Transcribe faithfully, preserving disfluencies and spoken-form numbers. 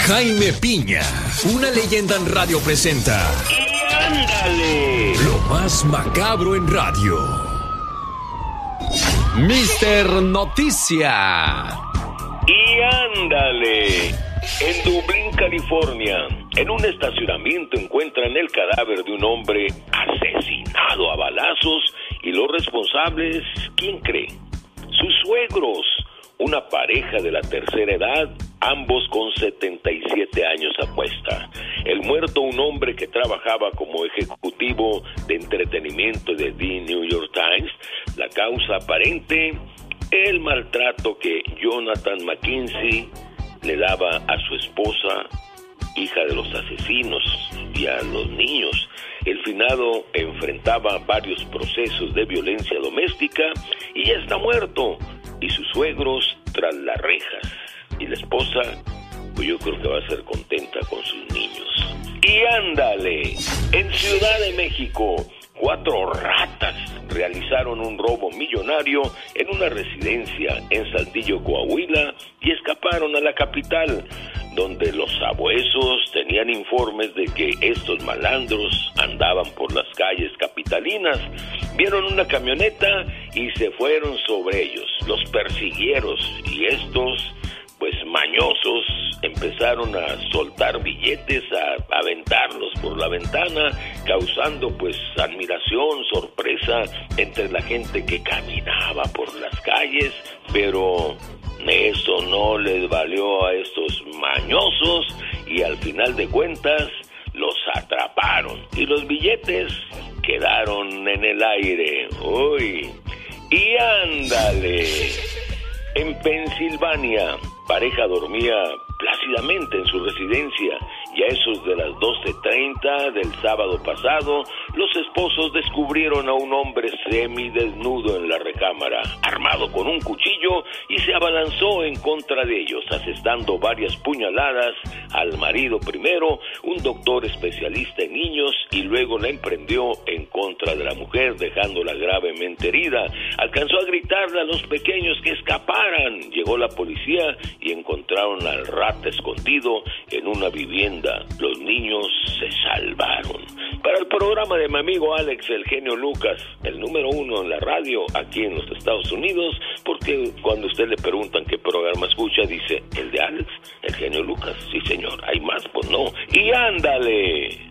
Jaime Piña, una leyenda en radio presenta. ¡Y ándale! Lo más macabro en radio. Mister Noticia. ¡Y ándale! En Dublín, California, en un estacionamiento encuentran el cadáver de un hombre asesinado a balazos y los responsables, ¿quién cree? Sus suegros, una pareja de la tercera edad, ambos con setenta y siete años a cuesta. El muerto, un hombre que trabajaba como ejecutivo de entretenimiento de The New York Times. La causa aparente, el maltrato que Jonathan McKinsey le daba a su esposa, hija de los asesinos, y a los niños. El finado enfrentaba varios procesos de violencia doméstica y ya está muerto, y sus suegros tras las rejas. Y la esposa, pues yo creo que va a ser contenta con sus niños. Y ándale, en Ciudad de México, cuatro ratas realizaron un robo millonario en una residencia en Saltillo, Coahuila, y escaparon a la capital, donde los sabuesos tenían informes de que estos malandros andaban por las calles capitalinas. Vieron una camioneta y se fueron sobre ellos. Los persiguieron y estos, pues mañosos, empezaron a soltar billetes, a, a aventarlos por la ventana, causando pues admiración, sorpresa entre la gente que caminaba por las calles, pero eso no les valió a estos mañosos y al final de cuentas los atraparon y los billetes quedaron en el aire. Uy, y ándale, en Pensilvania, pareja dormía plácidamente en su residencia y a esos de las doce treinta del sábado pasado, los esposos descubrieron a un hombre semidesnudo en la recámara, armado con un cuchillo, y se abalanzó en contra de ellos, asestando varias puñaladas al marido primero, un doctor especialista en niños, y luego la emprendió en contra de la mujer, dejándola gravemente herida. Alcanzó a gritarle a los pequeños que escaparan. Llegó la policía y encontraron al rata escondido en una vivienda. Los niños se salvaron. Para el programa de mi amigo Alex, el genio Lucas, el número uno en la radio aquí en los Estados Unidos, porque cuando usted le preguntan qué programa escucha, dice el de Alex, el genio Lucas. Sí, señor. ¿Hay más? Pues no. Y ándale.